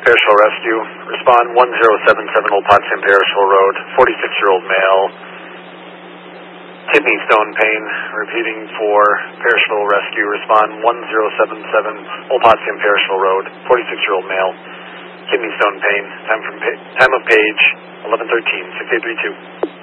Perishville Rescue. Respond 1077 Old Potsdam Perishville Road, 46-year-old male. Kidney stone pain. Repeating for Perishville Rescue. Respond 1077 Old Potsdam Perishville Road, 46-year-old male. Kidney stone pain. Time of page 1113, 6832.